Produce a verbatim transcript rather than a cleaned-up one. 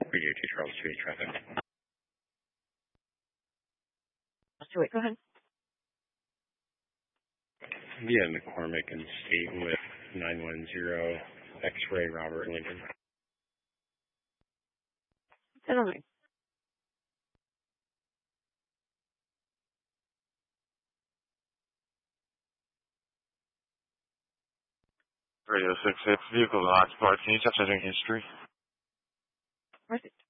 Radio two Charles two eight traffic. two eight, go ahead. Yeah, McCormick and State with nine one zero X-ray Robert Lincoln. Sit on me. Radio six six, vehicle occupied. Can you touch that in history? Perfect.